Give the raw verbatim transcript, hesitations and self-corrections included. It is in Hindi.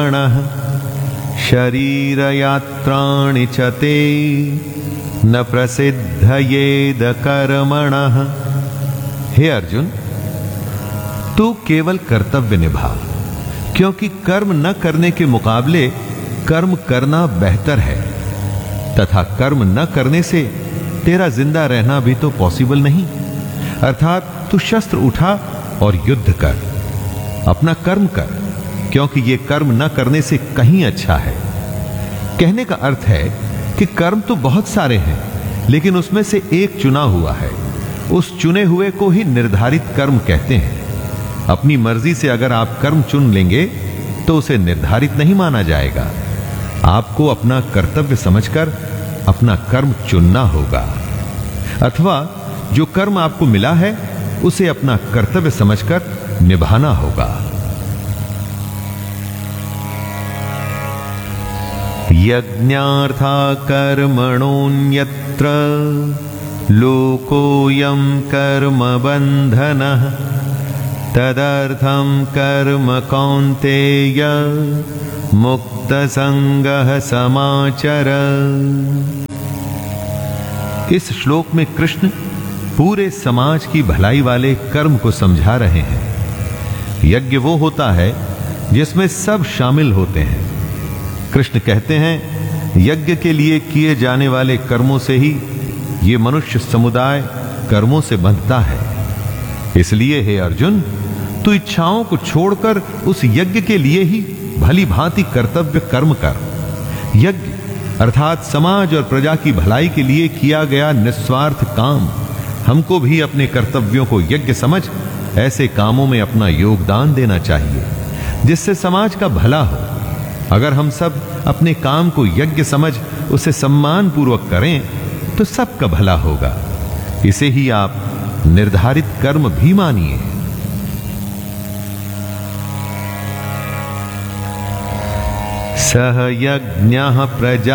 शरीरयात्राणि च ते न प्रसिद्धयेद कर्मणः। हे अर्जुन, तू केवल कर्तव्य निभा, क्योंकि कर्म न करने के मुकाबले कर्म करना बेहतर है, तथा कर्म न करने से तेरा जिंदा रहना भी तो पॉसिबल नहीं। अर्थात तू शस्त्र उठा और युद्ध कर, अपना कर्म कर, क्योंकि ये कर्म न करने से कहीं अच्छा है। कहने का अर्थ है कि कर्म तो बहुत सारे हैं, लेकिन उसमें से एक चुना हुआ है। उस चुने हुए को ही निर्धारित कर्म कहते हैं। अपनी मर्जी से अगर आप कर्म चुन लेंगे तो उसे निर्धारित नहीं माना जाएगा। आपको अपना कर्तव्य समझकर अपना कर्म चुनना होगा, अथवा जो कर्म आपको मिला है उसे अपना कर्तव्य समझकर निभाना होगा। यज्ञार्था कर्मणोऽन्यत्र लोकोऽयं कर्म बन्धनः तदर्थं कर्म कौन्तेय मुक्त संगः समाचर। इस श्लोक में कृष्ण पूरे समाज की भलाई वाले कर्म को समझा रहे हैं। यज्ञ वो होता है जिसमें सब शामिल होते हैं। कृष्ण कहते हैं, यज्ञ के लिए किए जाने वाले कर्मों से ही ये मनुष्य समुदाय कर्मों से बंधता है। इसलिए हे अर्जुन, तू इच्छाओं को छोड़कर उस यज्ञ के लिए ही भली भांति कर्तव्य कर्म कर। यज्ञ अर्थात समाज और प्रजा की भलाई के लिए किया गया निस्वार्थ काम। हमको भी अपने कर्तव्यों को यज्ञ समझ ऐसे कामों में अपना योगदान देना चाहिए जिससे समाज का भला हो। अगर हम सब अपने काम को यज्ञ समझ उसे सम्मान पूर्वक करें तो सबका भला होगा। इसे ही आप निर्धारित कर्म भी मानिए। सह यज्ञः प्रजा